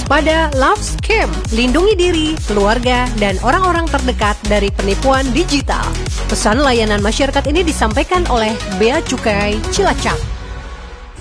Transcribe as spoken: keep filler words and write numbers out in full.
Waspada love scam, lindungi diri, keluarga, dan orang-orang terdekat dari penipuan digital. Pesan layanan masyarakat ini disampaikan oleh Bea Cukai Cilacap.